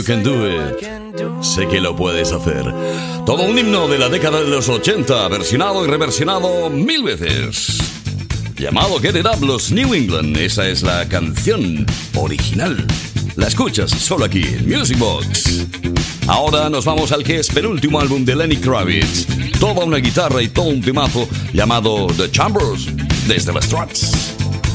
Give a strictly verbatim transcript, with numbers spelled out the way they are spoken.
You can do it. Sé que lo puedes hacer. Todo un himno de la década de los ochenta, versionado y reversionado mil veces. Llamado Get It Up, los New England. Esa es la canción original. La escuchas solo aquí en Music Box. Ahora nos vamos al que es penúltimo álbum de Lenny Kravitz. Toda una guitarra y todo un temazo llamado The Chambers, desde las Struts.